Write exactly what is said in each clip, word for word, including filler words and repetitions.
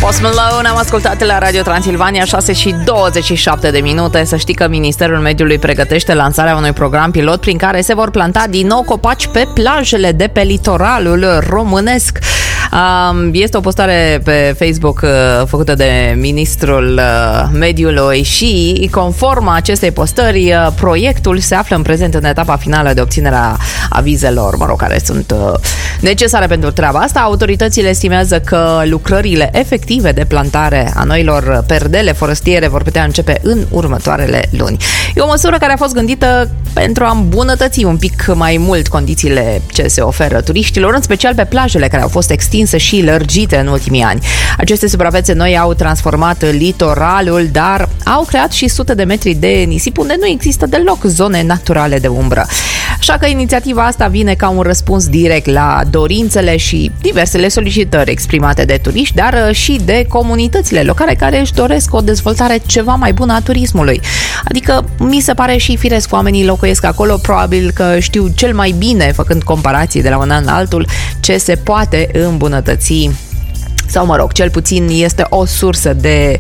Post Malone am ascultat la Radio Transilvania, șase și douăzeci și șapte de minute. Să știi că Ministerul Mediului pregătește lansarea unui program pilot prin care se vor planta din nou copaci pe plajele de pe litoralul românesc. Este o postare pe Facebook făcută de Ministrul Mediului și, conform acestei postări, proiectul se află în prezent în etapa finală de obținerea avizelor, mă rog, care sunt necesare pentru treaba asta. Autoritățile estimează că lucrările efective de plantare a noilor perdele forestiere vor putea începe în următoarele luni. E o măsură care a fost gândită pentru a îmbunătăți un pic mai mult condițiile ce se oferă turiștilor, în special pe plajele care au fost extinse și lărgite în ultimii ani. Aceste suprafețe noi au transformat litoralul, dar au creat și sute de metri de nisip unde nu există deloc zone naturale de umbră. Așa că inițiativa asta vine ca un răspuns direct la dorințele și diversele solicitări exprimate de turiști, dar și de comunitățile locale care își doresc o dezvoltare ceva mai bună a turismului. Adică mi se pare și firesc, oamenii locuiesc acolo, probabil că știu cel mai bine, făcând comparații de la un an la altul, ce se poate îmbunătăți. Sau, mă rog, cel puțin este o sursă de,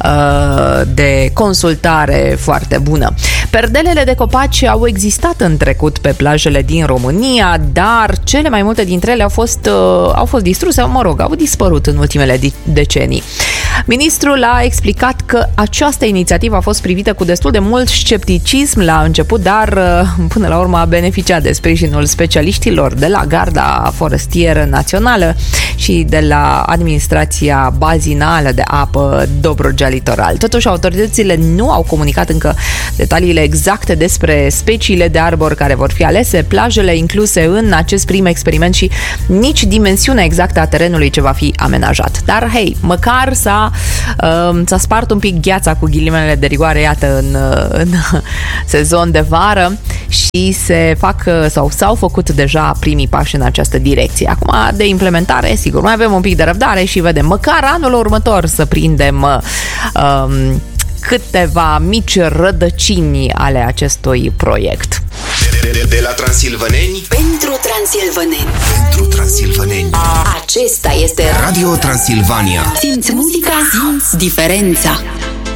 uh, de consultare foarte bună. Perdelele de copaci au existat în trecut pe plajele din România, dar cele mai multe dintre ele au fost, uh, au fost distruse, mă rog, au dispărut în ultimele decenii. Ministrul a explicat că această inițiativă a fost privită cu destul de mult scepticism la început, dar uh, până la urmă a beneficiat de sprijinul specialiștilor de la Garda Forestieră Națională și de la Administrația Bazinală de Apă Dobrogea Litoral. Totuși, autoritățile nu au comunicat încă detaliile exacte despre speciile de arbori care vor fi alese, plajele incluse în acest prim experiment și nici dimensiunea exactă a terenului ce va fi amenajat. Dar, hei, măcar s-a, uh, s-a spart un pic gheața cu ghilimele de rigoare, iată, în, în sezon de vară și se fac sau s-au făcut deja primii pași în această direcție. Acum, de implementare, sigur, mai avem un pic de răbdare și vedem, măcar anul următor să prindem um, câteva mici rădăcini ale acestui proiect. De, de, de la Transilvaneni pentru transilvaneni. Pentru transilvaneni. Acesta este Radio Transilvania. Simți muzica, simți diferența.